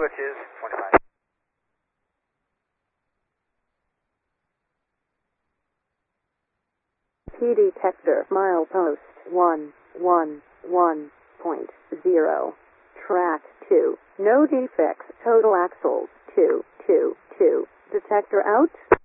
switches, 25. P detector, milepost 111.0. Track 2. No defects, total axles 222. Detector out.